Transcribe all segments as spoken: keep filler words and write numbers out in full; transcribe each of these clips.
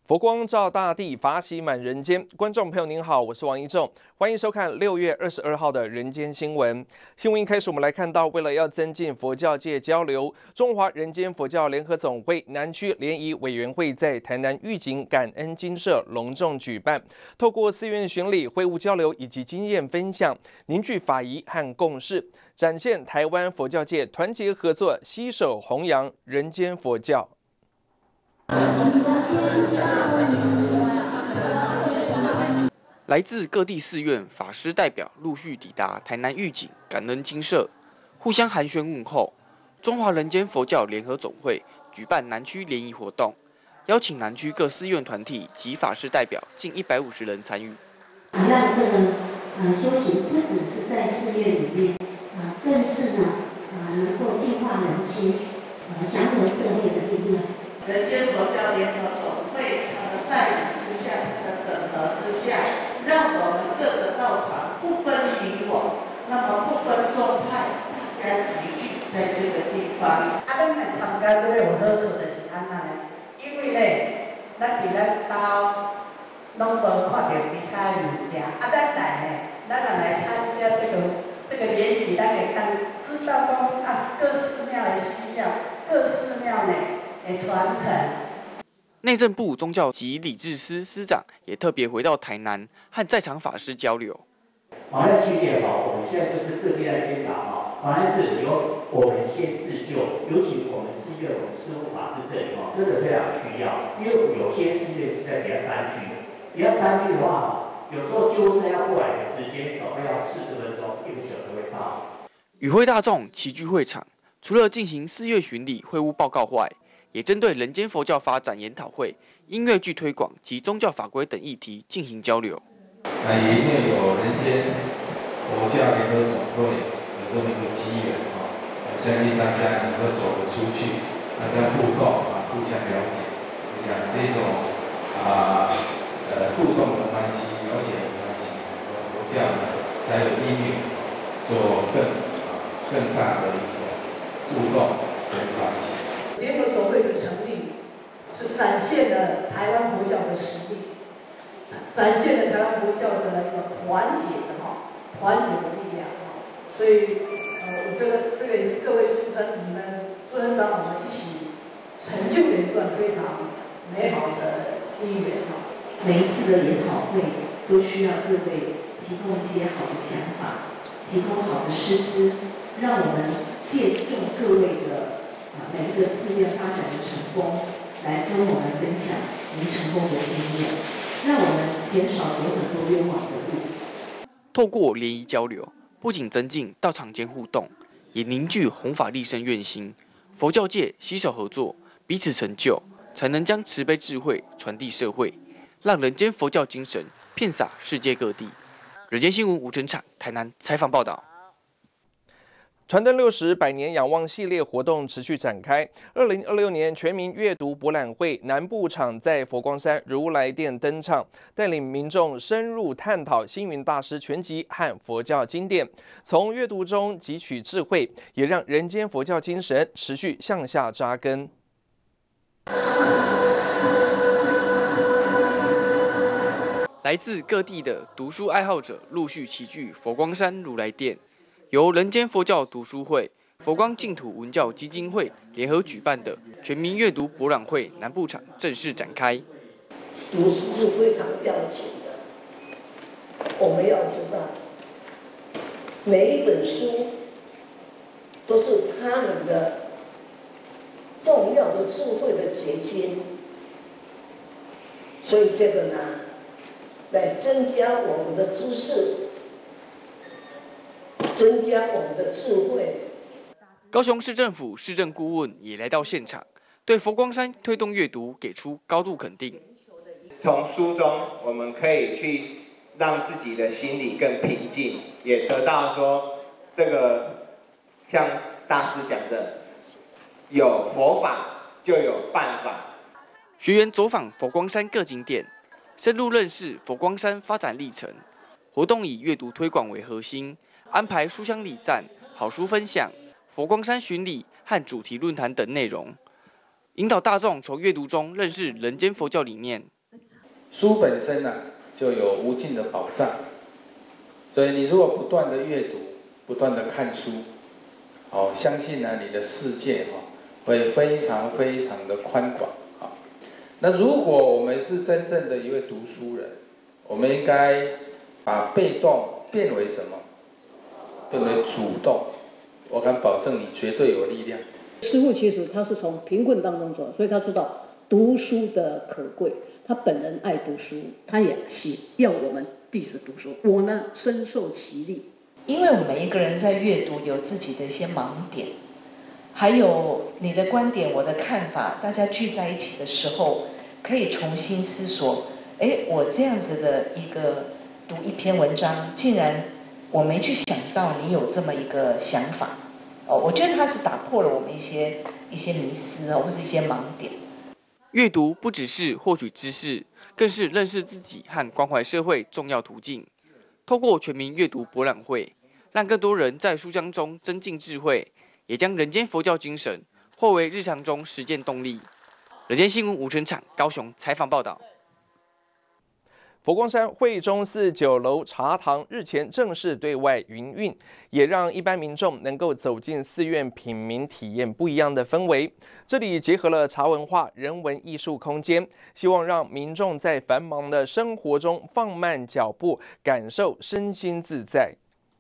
佛光照大地，法喜满人间。观众朋友您好，我是王一仲，欢迎收看六月二十二号的人间新闻。新闻一开始，我们来看到，为了要增进佛教界交流，中华人间佛教联合总会南区联谊委员会在台南玉井感恩精舍隆重举办，透过寺院巡礼、会务交流以及经验分享，凝聚法谊和共识，展现台湾佛教界团结合作，携手弘扬人间佛教。 来自各地寺院法师代表陆续抵达台南玉井感恩精舍，互相寒暄问候。中华人间佛教联合总会举办南区联谊活动，邀请南区各寺院团体及法师代表近一百五十人参与。 让这个呃修行不只是在寺院里面，啊、呃，更是呢啊、呃、能够净化人心，呃祥和社会的力量。 人间佛教联合总会它的带领之下，它的整合之下，让我们各个道场不分你我，那么不分宗派，大家集聚在这个地方。 啊，咱来参加这个有好处就是安那呢，因为咧，咱伫咱家拢无看到其他人家，啊，咱来呢，咱若来参加这个这个联谊，咱会当知道讲啊，各寺庙的需要，各寺庙呢。传承。 内政部宗教及礼制司司长也特别回到台南，和在场法师交流。 法律系列哈，我们现在就是各地在宣导哈，法律是由我们先自救，尤其我们寺院、我们师父法师这里哈，真的非常需要，因为有些寺院是在比较山区，比较山区的话，有时候救护车要过来的时间可能要四十分钟，一个小时会到。 与会大众齐聚会场，除了进行寺院巡礼、会务报告外，也针对人间佛教发展研讨会、音乐剧推广及宗教法规等议题进行交流。 那也因为有人间佛教联合总会有这么一个机缘啊，相信大家能够走得出去，大家互动啊，互相了解。我想这种啊呃互动的关系、了解的关系，和佛教呢才有意义做更啊更大的一种互动跟关系。 联合总会的成立，是展现了台湾佛教的实力，展现了台湾佛教的一个团结的哈，团结的力量哈。所以，呃，我觉得这个也是各位书生你们、书生长老们一起成就的一段非常美好的姻缘哈。 每一次的研讨会都需要各位提供一些好的想法，提供好的师资，让我们借重各位的。每一个寺院发展的成功，来跟我们分享您成功的经验，让我们减少走很多冤枉的路。 透过联谊交流，不仅增进道场间互动，也凝聚弘法利生愿心。佛教界携手合作，彼此成就，才能将慈悲智慧传递社会，让人间佛教精神遍洒世界各地。人间新闻吴成场台南采访报道。 传灯六十百年仰望系列活动持续展开。二零二六年全民阅读博览会南部场在佛光山如来殿登场，带领民众深入探讨星云大师全集和佛教经典，从阅读中汲取智慧，也让人间佛教精神持续向下扎根。 来自各地的读书爱好者陆续齐聚佛光山如来殿。由人间佛教读书会、佛光净土文教基金会联合举办的全民阅读博览会南部场正式展开。 读书是非常要紧的，我们要知道，每一本书都是他们的重要的智慧的结晶，所以这个呢，来增加我们的知识。增加我们的智慧。 高雄市政府市政顾问也来到现场，对佛光山推动阅读给出高度肯定。 从书中，我们可以去让自己的心里更平静，也得到说这个像大师讲的，有佛法就有办法。 学员走访佛光山各景点，深入认识佛光山发展历程。活动以阅读推广为核心。安排书香礼赞、好书分享、佛光山巡礼和主题论坛等内容。 引导大众从阅读中认识人间佛教理念。 书本身啊，就有无尽的宝藏，所以你如果不断的阅读，不断的看书，哦，相信呢，你的世界哦会非常非常的宽广啊。那如果我们是真正的一位读书人，我们应该把被动变为什么？变为主动。我敢保证，你绝对有力量。 师父其实他是从贫困当中走，所以他知道读书的可贵。他本人爱读书，他也希要我们弟子读书。我呢，深受其力。 因为我们每一个人在阅读有自己的一些盲点，还有你的观点、我的看法，大家聚在一起的时候，可以重新思索。哎，我这样子的一个读一篇文章，竟然我没去想到你有这么一个想法。哦，我觉得它是打破了我们一些一些迷思啊，或是一些盲点。 阅读不只是获取知识，更是认识自己和关怀社会重要途径。透过全民阅读博览会，让更多人在书香中增进智慧，也将人间佛教精神化为日常中实践动力。人间新闻吴成场高雄采访报道。 佛光山惠中寺九楼茶堂日前正式对外营运，也让一般民众能够走进寺院品茗，体验不一样的氛围。这里结合了茶文化、人文艺术空间，希望让民众在繁忙的生活中放慢脚步，感受身心自在。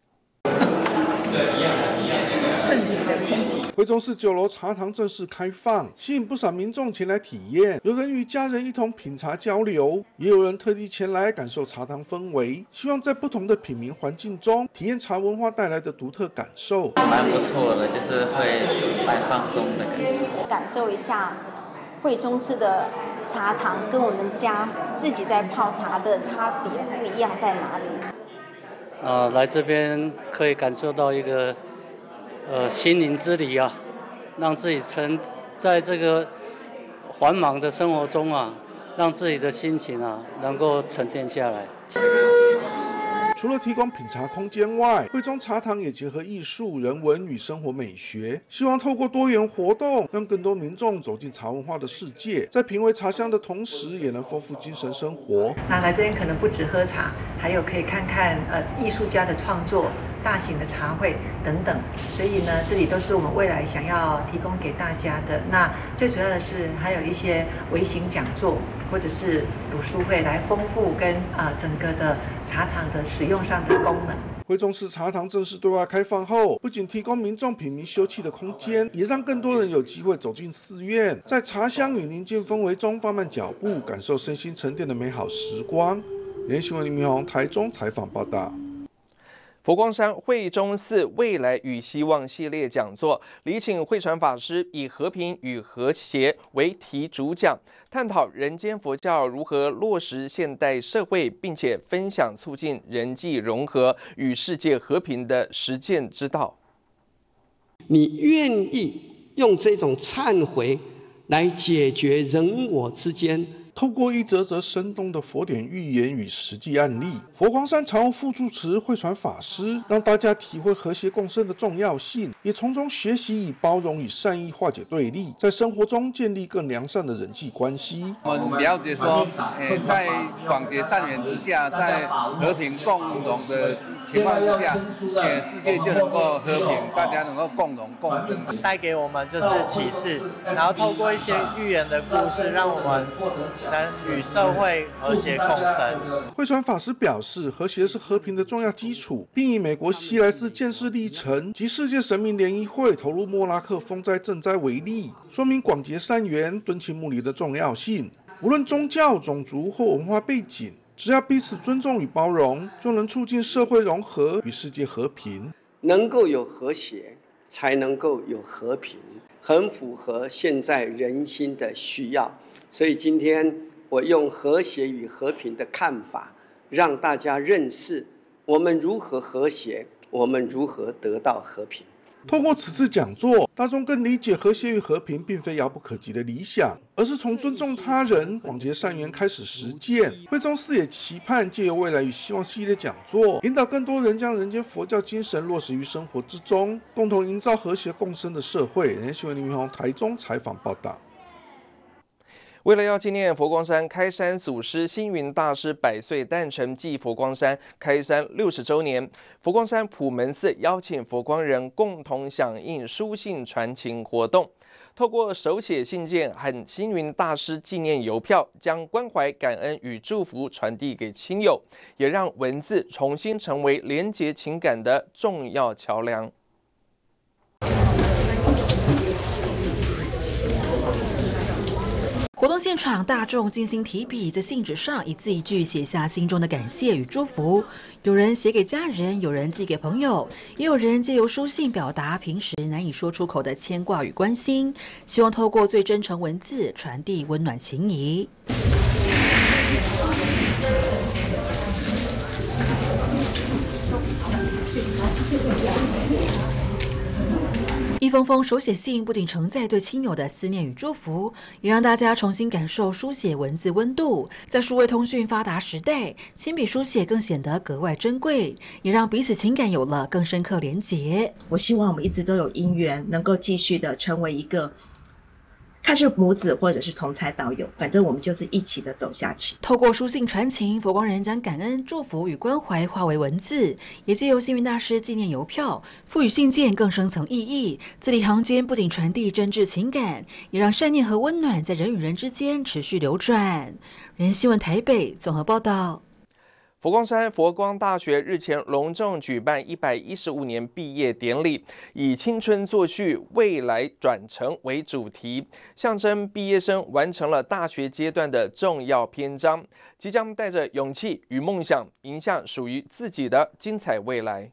衬底的空景。惠中寺九楼茶堂正式开放，吸引不少民众前来体验。有人与家人一同品茶交流，也有人特地前来感受茶堂氛围，希望在不同的品茗环境中体验茶文化带来的独特感受。 蛮不错的，就是会蛮放松的感觉， 感受一下惠中寺的茶堂跟我们家自己在泡茶的差别不一样在哪里？ 呃，来这边可以感受到一个呃心灵之旅啊，让自己沉在这个繁忙的生活中啊，让自己的心情啊能够沉淀下来。 除了提供品茶空间外，惠中茶堂也结合艺术、人文与生活美学，希望透过多元活动，让更多民众走进茶文化的世界，在品味茶香的同时，也能丰富精神生活。 那来这边可能不止喝茶，还有可以看看呃艺术家的创作、大型的茶会等等。所以呢，这里都是我们未来想要提供给大家的。那最主要的是，还有一些微型讲座或者是读书会，来丰富跟啊、呃、整个的茶堂的使用上的功能。 惠中寺茶堂正式对外开放后，不仅提供民众品茗休憩的空间，也让更多人有机会走进寺院，在茶香与宁静氛围中放慢脚步，感受身心沉淀的美好时光。联新闻林明宏台中采访报道。 佛光山惠中寺未来与希望系列讲座，礼请慧传法师以和平与和谐为题主讲，探讨人间佛教如何落实现代社会，并且分享促进人际融合与世界和平的实践之道。 你愿意用这种忏悔来解决人我之间？ 透过一则则生动的佛典寓言与实际案例，佛光山常务副住持慧传法师让大家体会和谐共生的重要性，也从中学习以包容与善意化解对立，在生活中建立更良善的人际关系。 我们了解说，诶，在广结善缘之下，在和平共荣的情况之下，也世界就能够和平，大家能够共荣共生。 带给我们就是启示，然后透过一些寓言的故事，让我们能与社会和谐共生。 慧传法师表示，和谐是和平的重要基础，并以美国西来寺建寺历程及世界神明联谊会投入莫拉克风灾赈灾为例，说明广结善缘、敦亲睦邻的重要性。无论宗教、种族或文化背景，只要彼此尊重与包容，就能促进社会融合与世界和平。 能够有和谐，才能够有和平，很符合现在人心的需要。所以今天我用和谐与和平的看法，让大家认识我们如何和谐，我们如何得到和平。 透过此次讲座，大众更理解和谐与和平并非遥不可及的理想，而是从尊重他人、广结善缘开始实践。惠中寺也期盼借由未来与希望系列讲座，引导更多人将人间佛教精神落实于生活之中，共同营造和谐共生的社会。人间新闻林明宏台中采访报道。 为了要纪念佛光山开山祖师星云大师百岁诞辰暨佛光山开山六十周年，佛光山普门寺邀请佛光人共同响应书信传情活动，透过手写信件和星云大师纪念邮票，将关怀、感恩与祝福传递给亲友，也让文字重新成为连结情感的重要桥梁。 活动现场，大众精心提笔，在信纸上一字一句写下心中的感谢与祝福。有人写给家人，有人寄给朋友，也有人借由书信表达平时难以说出口的牵挂与关心，希望透过最真诚文字传递温暖情谊。一封封手写信不仅承载对亲友的思念与祝福，也让大家重新感受书写文字温度。在数位通讯发达时代，亲笔书写更显得格外珍贵，也让彼此情感有了更深刻连结。 我希望我们一直都有因缘，能够继续的成为一个看是母子或者是同才导友，反正我们就是一起的走下去。 透过书信传情，佛光人将感恩、祝福与关怀化为文字，也借由星云大师纪念邮票，赋予信件更深层意义。字里行间不仅传递真挚情感，也让善念和温暖在人与人之间持续流转。人新闻台北综合报道。 佛光山佛光大学日前隆重举办一百一十五年毕业典礼，以青春作序、未来转承为主题，象征毕业生完成了大学阶段的重要篇章，即将带着勇气与梦想，迎向属于自己的精彩未来。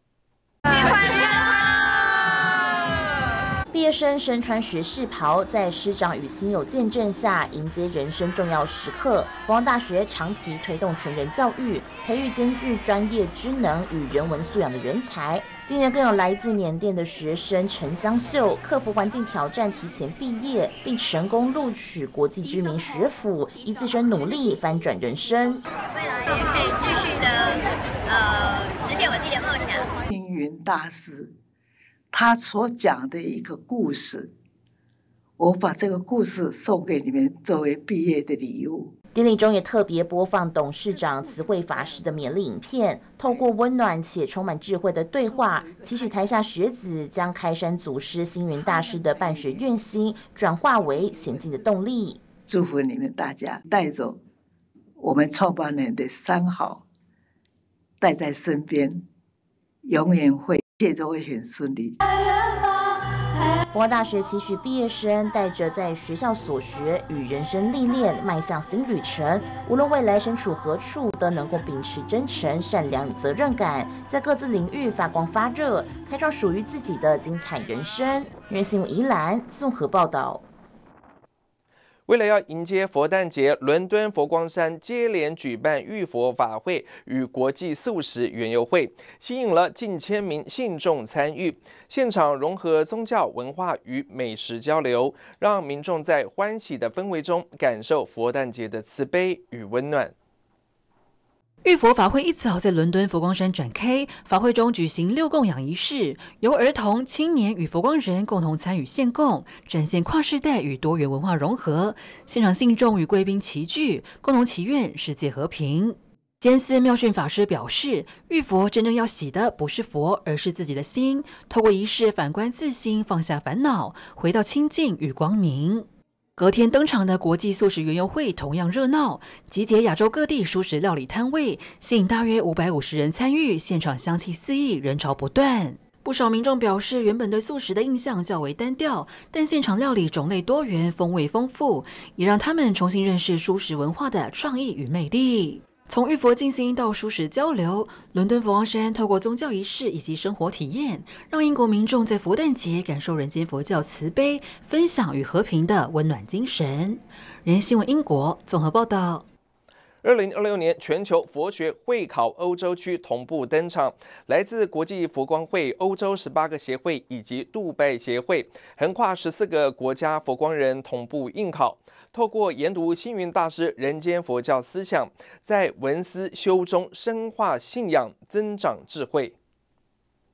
毕业生身穿学士袍，在师长与亲友见证下，迎接人生重要时刻。佛光大学长期推动全人教育，培育兼具专业知能与人文素养的人才。今年更有来自缅甸的学生陈香秀，克服环境挑战，提前毕业，并成功录取国际知名学府，以自身努力翻转人生。 未来也可以继续的呃实现我自己的梦想。 星云大师他所讲的一个故事，我把这个故事送给你们作为毕业的礼物。 典礼中也特别播放董事长慈惠法师的勉励影片，透过温暖且充满智慧的对话，期许台下学子将开山祖师星云大师的办学愿心转化为前进的动力。 祝福你们大家带走我们创办人的三好，带在身边，永远会一切都会很顺利。 佛光大学期许毕业生带着在学校所学与人生历练，迈向新旅程。无论未来身处何处，都能够秉持真诚、善良与责任感，在各自领域发光发热，开创属于自己的精彩人生。人新闻宜兰综合报道。 为了要迎接佛诞节，伦敦佛光山接连举办浴佛法会与国际素食园游会，吸引了近千名信众参与。现场融合宗教文化与美食交流，让民众在欢喜的氛围中感受佛诞节的慈悲与温暖。 浴佛法会一早在伦敦佛光山展开，法会中举行六供养仪式，由儿童、青年与佛光人共同参与献供，展现跨世代与多元文化融合。现场信众与贵宾齐聚，共同祈愿世界和平。监司妙训法师表示，浴佛真正要洗的不是佛，而是自己的心，透过仪式反观自心，放下烦恼，回到清净与光明。隔天登场的国际素食园游会同样热闹，集结亚洲各地蔬食料理摊位，吸引大约五百五十人参与，现场香气四溢，人潮不断。不少民众表示，原本对素食的印象较为单调，但现场料理种类多元，风味丰富，也让他们重新认识蔬食文化的创意与魅力。从浴佛静心到蔬食交流，伦敦佛光山透过宗教仪式以及生活体验，让英国民众在佛诞节感受人间佛教慈悲、分享与和平的温暖精神。人新闻英国综合报道。 二零二六年全球佛学会考欧洲区同步登场，来自国际佛光会、欧洲十八个协会以及杜拜协会，横跨十四个国家佛光人同步应考。透过研读星云大师人间佛教思想，在闻思修中深化信仰，增长智慧。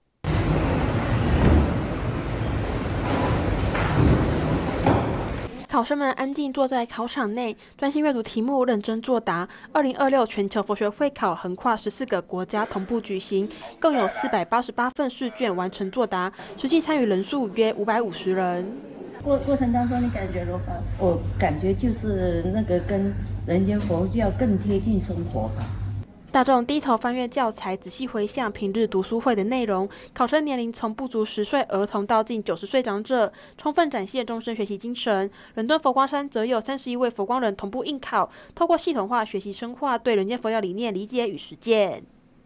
考考生们安静坐在考场内，专心阅读题目，认真作答。二零二六全球佛学会考横跨十四个国家同步举行，共有四百八十八份试卷完成作答，实际参与人数约五百五十人。 过过程当中，你感觉如何？我感觉就是那个跟人间佛教更贴近生活吧。 大众低头翻阅教材，仔细回想平日读书会的内容。考生年龄从不足十岁儿童到近九十岁长者，充分展现终身学习精神。伦敦佛光山则有三十一位佛光人同步应考，透过系统化学习深化对人间佛教理念理解与实践。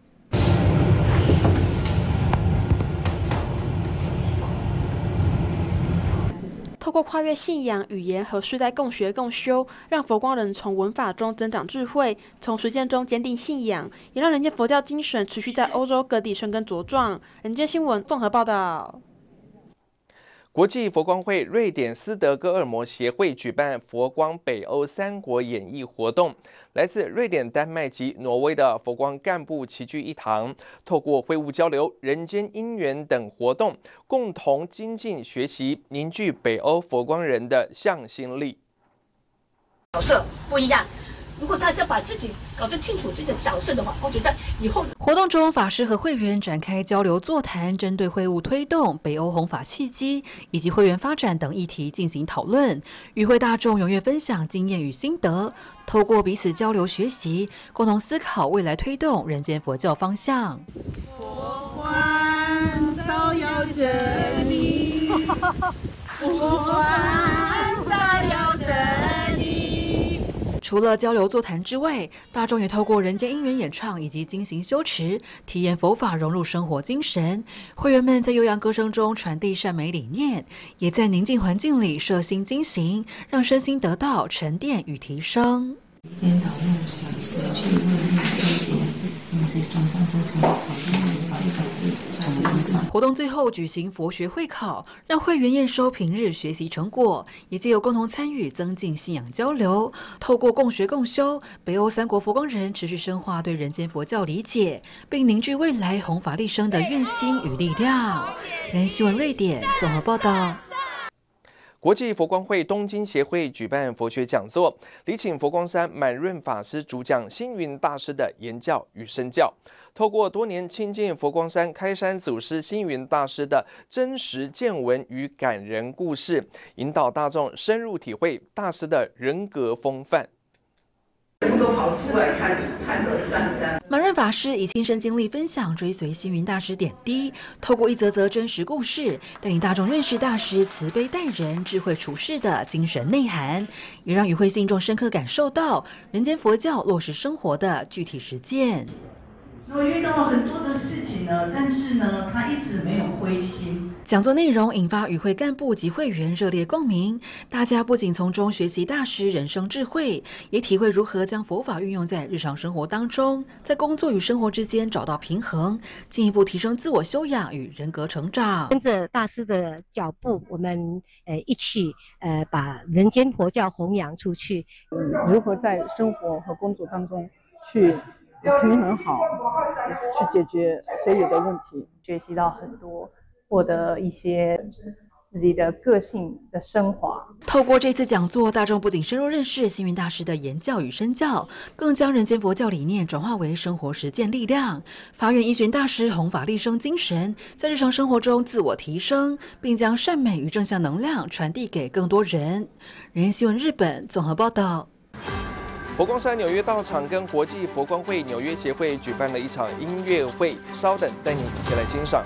透过跨越信仰、语言和世代共学共修，让佛光人从文法中增长智慧，从实践中坚定信仰，也让人间佛教精神持续在欧洲各地生根茁壮。人间新闻综合报道。 国际佛光会瑞典斯德哥尔摩协会举办佛光北欧三国演义活动，来自瑞典、丹麦及挪威的佛光干部齐聚一堂，透过会务交流、人间因缘等活动，共同精进学习，凝聚北欧佛光人的向心力。 角色不一样。如果大家把自己搞得清楚这个角色的话，我觉得以后活动中，法师和会员展开交流座谈，针对会务推动、北欧弘法契机以及会员发展等议题进行讨论。与会大众踊跃分享经验与心得，透过彼此交流学习，共同思考未来推动人间佛教方向。 佛光照耀着你，佛光照耀着你。 除了交流座谈之外，大众也透过人间因缘演唱以及精行修持，体验佛法融入生活精神。会员们在悠扬歌声中传递善美理念，也在宁静环境里摄心精行，让身心得到沉淀与提升。 颠倒梦想，舍去妄念纠结，用这众生之身，考虑无法考虑。 活动最后举行佛学会考，让会员验收平日学习成果，也藉由共同参与增进信仰交流。透过共学共修，北欧三国佛光人持续深化对人间佛教理解，并凝聚未来弘法利生的愿心与力量。人新闻瑞典综合报道。 国际佛光会东京协会举办佛学讲座，礼请佛光山满润法师主讲星云大师的言教与身教，透过多年亲近佛光山开山祖师星云大师的真实见闻与感人故事，引导大众深入体会大师的人格风范。 全部都跑出来看看了三章。 满润法师以亲身经历分享追随星云大师点滴，透过一则则真实故事，带领大众认识大师慈悲待人、智慧处世的精神内涵，也让与会信众深刻感受到人间佛教落实生活的具体实践。 我遇到了很多的事情呢，但是呢，他一直没有灰心。 讲座内容引发与会干部及会员热烈共鸣，大家不仅从中学习大师人生智慧，也体会如何将佛法运用在日常生活当中，在工作与生活之间找到平衡，进一步提升自我修养与人格成长。 跟着大师的脚步，我们呃一起呃把人间佛教弘扬出去。 嗯，如何在生活和工作当中去平衡好，去解决所有的问题，学习到很多，获得一些自己的个性的升华。 透过这次讲座，大众不仅深入认识星云大师的言教与身教，更将人间佛教理念转化为生活实践力量，发愿依循大师弘法利生精神，在日常生活中自我提升，并将善美与正向能量传递给更多人。人间新闻日本综合报道。 佛光山纽约道场跟国际佛光会纽约协会举办了一场音乐会，稍等，带你一起来欣赏。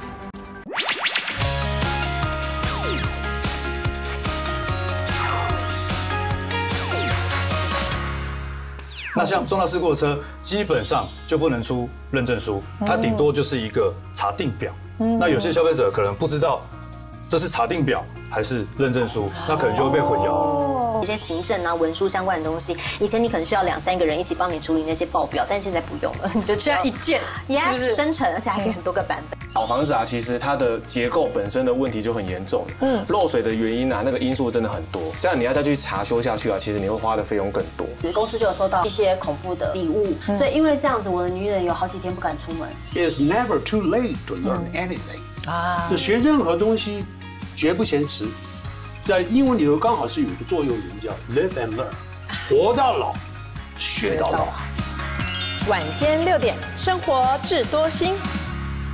那像重大事故的车，基本上就不能出认证书，它顶多就是一个查定表。嗯、那有些消费者可能不知道这是查定表还是认证书，那可能就会被混淆。 一些行政啊、文书相关的东西，以前你可能需要两三个人一起帮你处理那些报表，但现在不用了，你就这样一键 ，yes， 生成，而且还可以很多个版本。 老房子啊，其实它的结构本身的问题就很严重，嗯，漏水的原因啊，那个因素真的很多，这样你要再去查修下去啊，其实你会花的费用更多。 公司就有收到一些恐怖的礼物，嗯、所以因为这样子，我的女人有好几天不敢出门。 It's never too late to learn anything。啊，就学任何东西，绝不嫌迟。 在英文里头刚好是有一个座右铭叫 “Live and Learn”， 活到老，学到老。 晚间六点，生活智多星。